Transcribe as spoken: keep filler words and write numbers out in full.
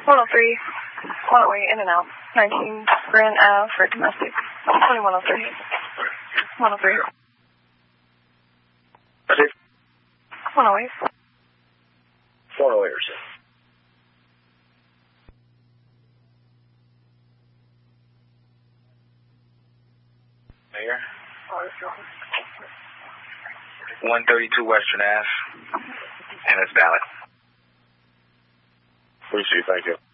one oh three, one oh eight, in and out. nineteen Grand Ave for domestic. twenty-one oh three. one oh three. one oh eight. one oh eight or so. Mayor? one thirty-two Western Ave. And it's valid. Appreciate it. Thank you.